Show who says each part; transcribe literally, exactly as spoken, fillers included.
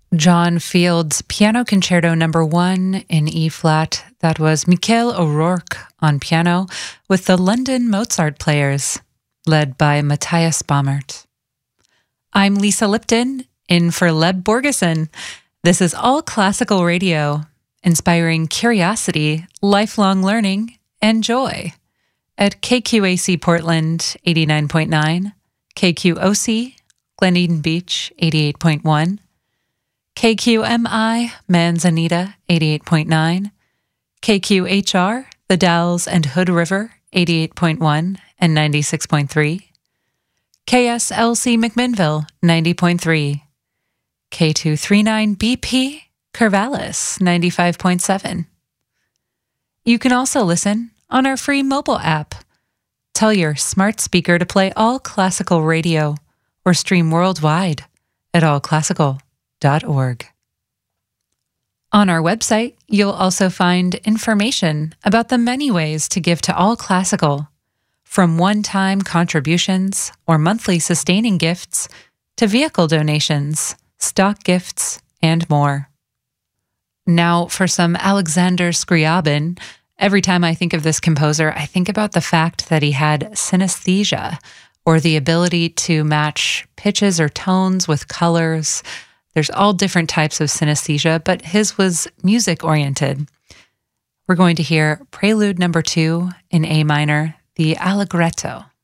Speaker 1: John Field's Piano Concerto Number One in E flat. That was Michael O'Rourke on piano with the London Mozart Players, led by Matthias Baumert. I'm Lisa Lipton, in for Leb Borgeson. This is All Classical Radio, inspiring curiosity, lifelong learning, and joy at K Q A C Portland eighty-nine point nine, K Q O C Glen Eden Beach eighty-eight point one, K Q M I Manzanita eighty-eight point nine, K Q H R The Dalles and Hood River eighty-eight point one and ninety-six point three, K S L C McMinnville ninety point three, K two thirty-nine B P Corvallis ninety-five point seven. You can also listen on our free mobile app. Tell your smart speaker to play All Classical Radio or stream worldwide at all classical dot org. On our website, you'll also find information about the many ways to give to All Classical, from one-time contributions or monthly sustaining gifts to vehicle donations, stock gifts, and more. Now for some Alexander Scriabin. Every time I think of this composer, I think about the fact that he had synesthesia, or the ability to match pitches or tones with colors. There's all different types of synesthesia, but his was music-oriented. We're going to hear Prelude Number Two in A minor, the Allegretto.